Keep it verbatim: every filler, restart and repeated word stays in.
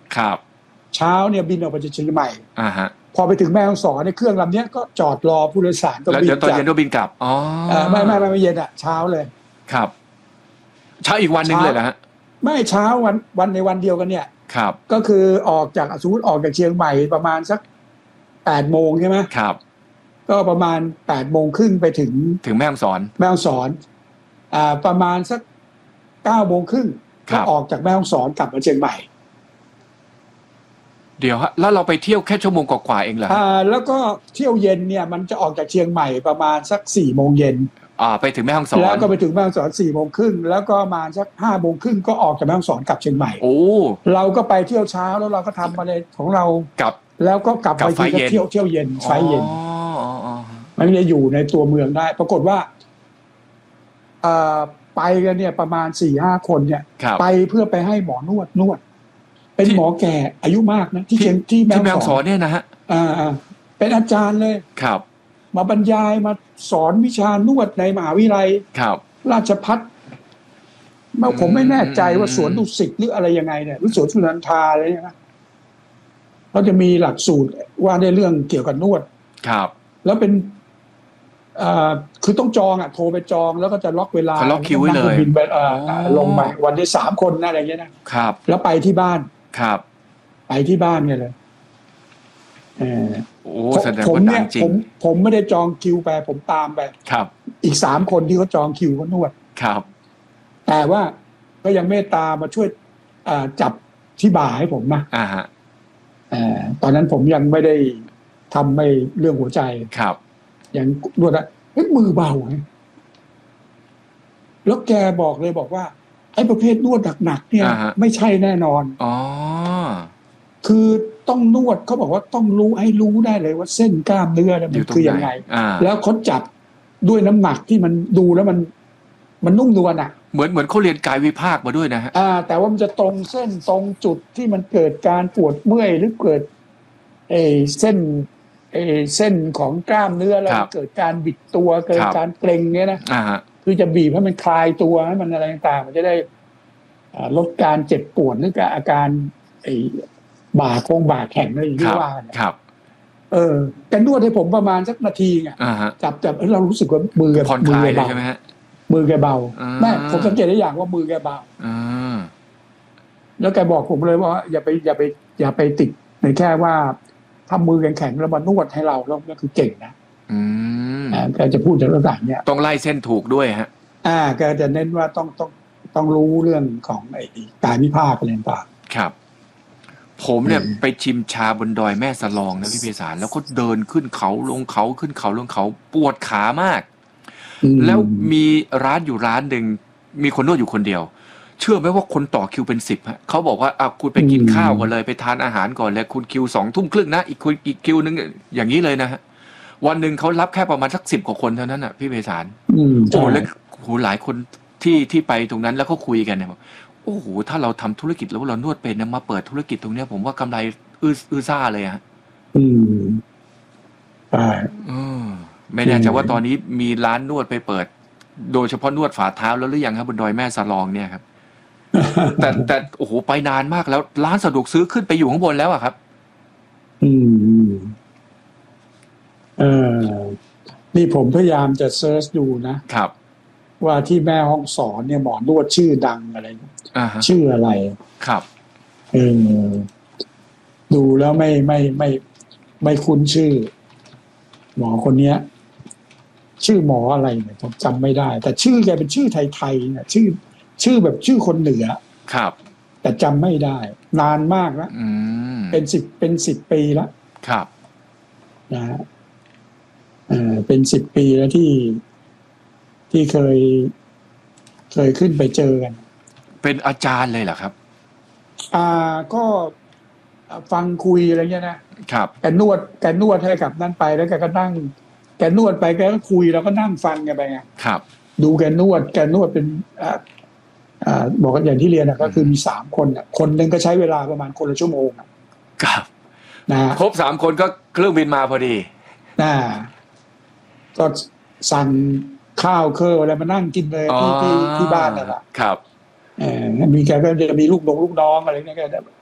ครับเช้าเนี่ยบินออกไปจากเชียงใหม่อ่าฮะพอไปถึงแม่ฮ่องสอนในเครื่องลำนี้ก็จอดรอผู้โดยสารก็บินแล้วเดี๋ยวตอนเย็นก็บินกลับอ๋อไม่ไม่ไม่เย็นอ่ะเช้าเลยครับเช้าอีกวันนึงเลยเหรอฮะไม่เช้าวันวันในวันเดียวกันเนี่ยครับก็คือออกจากสมมติออกจากเชียงใหม่ประมาณสักแปดโมงใช่ไหมครับก็ประมาณแปดโมงครึ่งไปถึงถึงแม่ฮ่องสอนแม่ฮ่องสอนอ่าประมาณสักเก้าโมงครึ่งก็ออกจากแม่ฮ่องสอนกลับมาเชียงใหม่เดี๋ยวฮะแล้วเราไปเที่ยวแค่ชั่วโมงกว่าๆเองเหรออ่าแล้วก็เที่ยวเย็นเนี่ยมันจะออกจากเชียงใหม่ประมาณสักสี่โมงเย็นอ่าไปถึงแม่ฮ่องสอนแล้วก็ไปถึงแม่ฮ่องสอนสี่โมงครึ่งแล้วก็มาสักห้าโมงครึ่งก็ออกจากแม่ฮ่องสอนกลับเชียงใหม่โอ้เราก็ไปเที่ยวเช้าแล้วเราก็ทำอะไรของเรากลับแล้วก็กลับไปเที่ยวเที่ยวเย็นไฟเย็นมันจะอยู่ในตัวเมืองได้ปรากฏว่าอ่าไปกันเนี่ยประมาณสี่ห้าคนเนี่ยไปเพื่อไปให้หมอนวดนวดเป็นหมอแก่อายุมากนะที่เชียงที่แม่ฮ่องสอนเนี่ยนะฮะอ่าเป็นอาจารย์เลยครับมาบรรยายมาสอนวิชานวดในมหาวิทยาลัยราชภัฏผมไม่แน่ใจว่าสวนดุสิตหรืออะไรยังไงเนี่ยหรือสวนสุนันทาอะไรเนี่ยนะเขาจะมีหลักสูตรว่าในเรื่องเกี่ยวกับนวดครับแล้วเป็นอ่าคือต้องจองอ่ะโทรไปจองแล้วก็จะล็อกเวลาล็อกคิวไว้เลยบินไปอ่าลงไปวันที่สามคนนะอะไรเงี้ยนะครับแล้วไปที่บ้านครับไปที่บ้านเนี่ยเลยเออโอ้แสดงผมว่าเนี่ยจริงผมผมไม่ได้จองคิวไปผมตามไปครับอีกสามคนที่เขาจองคิวเขานวดครับแต่ว่าก็ยังเมตตามาช่วยอ่าจับที่บ่าให้ผมนะอ่าฮะอ่าตอนนั้นผมยังไม่ได้ทำไม่เรื่องหัวใจครับยังนวดอะเฮ้ยมือเบาไงแล้วแกบอกเลยบอกว่าไอ้ประเภทนวดหนักๆเนี่ยไม่ใช่แน่นอนอ๋อคือต้องนวดเขาบอกว่าต้องรู้ให้รู้ได้เลยว่าเส้นกล้ามเนื้อเนี่ยมันคือยังไงแล้วเขาจับด้วยน้ำหนักที่มันดูแล้วมันมันนุ่มนวลอ่ะเหมือนเหมือนเขาเรียนกายวิภาคมาด้วยนะฮะอ่าแต่ว่ามันจะตรงเส้นตรงจุดที่มันเกิดการปวดเมื่อยหรือเกิดเอเส้นเอเส้นของกล้ามเนื้อแล้วเกิดการบิดตัวเกิดการเกร็งเนี่ยนะคือจะบีบให้มันคลายตัวให้มันอะไรต่างๆมันจะได้ลดการเจ็บปวดหรือการอาการไอ้บ่าโค้งบ่าแข็งอะไรอย่างที่ว่าครับเออแกนวดให้ผมประมาณสักนาทีไงจับจับเรารู้สึกว่ามือผ่อนคลายเลยใช่ไหมฮะมือแกเบาแม่ผมสังเกตได้อย่างว่ามือแกเบาแล้วแกบอกผมเลยว่าอย่าไปอย่าไปอย่าไปติดในแค่ว่าทำมือแข็งๆแล้วมานวดให้เราแล้วก็คือเก่งนะอืมแกจะพูดจากต่างๆเนี่ยต้องไล่เส้นถูกด้วยฮะอ่าแกจะเน้นว่าต้องต้องต้องรู้เรื่องของไอ้การวิภาคอะไรต่างๆครับผมเนี่ยไปชิมชาบนดอยแม่สลองนะพี่เพศาลแล้วก็เดินขึ้นเขาลงเขาขึ้นเขาลงเขาปวดขามากแล้วมีร้านอยู่ร้านหนึ่งมีคนนวดอยู่คนเดียวเชื่อไหมว่าคนต่อคิวเป็นสิบฮะเขาบอกว่าอ่ะคุณไปกินข้าวก่อนเลยไปทานอาหารก่อนเลยคุณคิวสองทุ่มครึ่งนะอีกคุณอีกคิวนึงอย่างนี้เลยนะฮะวันหนึ่งเขารับแค่ประมาณสักสิบกว่าคนเท่านั้นอ่ะพี่เพศาลโอ้แล้วโหหลายคนที่ที่ไปตรงนั้นแล้วก็คุยกันเนี่ยโอ้โหถ้าเราทำธุรกิจแล้วเรานวดเป็นนะมาเปิดธุรกิจตรงเนี้ยผมว่ากำไรอื้ออื้อซ่าเลยฮะอืมใช่อืมไม่แน่ใจว่าตอนนี้มีร้านนวดไปเปิดโดยเฉพาะนวดฝ่าเท้าแล้วหรือยังครับบนดอยแม่สลองเนี่ยครับ แต่แต่โอ้โหไปนานมากแล้วร้านสะดวกซื้อขึ้นไปอยู่ข้างบนแล้วอะครับอืมเออนี่ผมพยายามจะเซิร์ชดูนะครับว่าที่แม่ห้องสอนเนี่ยหมอนวดชื่อดังอะไรชื่ออะไรครับเออดูแล้วไม่ไม่ไม่ไม่คุ้นชื่อหมอคนเนี้ยชื่อหมออะไรเนี่ยผมจำไม่ได้แต่ชื่อแกเป็นชื่อไทยๆเนี่ยชื่อชื่อแบบชื่อคนเหนือครับแต่จำไม่ได้นานมากแล้วเป็นสิบเป็นสิบปีแล้วครับนะฮะเออเป็นสิบปีแล้วที่ที่เคยเคยขึ้นไปเจอกันเป็นอาจารย์เลยเหรอครับอ่าก็ฟังคุยอะไรเงี้ยนะครับแกนวดแกนวดให้กับนั่นไปแล้วแกก็นั่งแกนวดไปแกก็คุยแล้วก็นั่งฟังกันไปไงครับดูแกนวดแกนวดเป็นอ่าอ่าบอกกันอย่างที่เรียนนะก็คือมีสามคนอ่ะคนนึงก็ใช้เวลาประมาณคนละชั่วโมงครับนะครบสามคนก็เครื่องบินมาพอดีน่าก็สั่งข้าวเคออะไรมานั่งกินเลยที่ที่ที่บ้านนั่นแหละครับเออมีแกก็จะมีลูกน้องลูกน้องอะไรเนี่ยแก